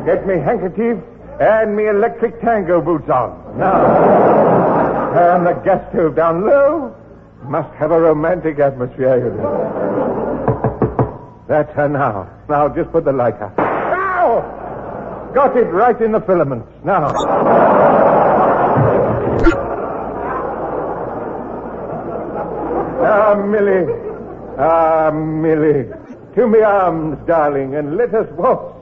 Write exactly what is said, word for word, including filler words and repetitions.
Get me handkerchief and me electric tango boots on. Now. Turn the gas stove down low. Must have a romantic atmosphere, you know. That's her now. Now, just put the light out. Ow! Got it right in the filaments. Now. Ah, Millie. Ah, Millie. To me arms, darling, and let us waltz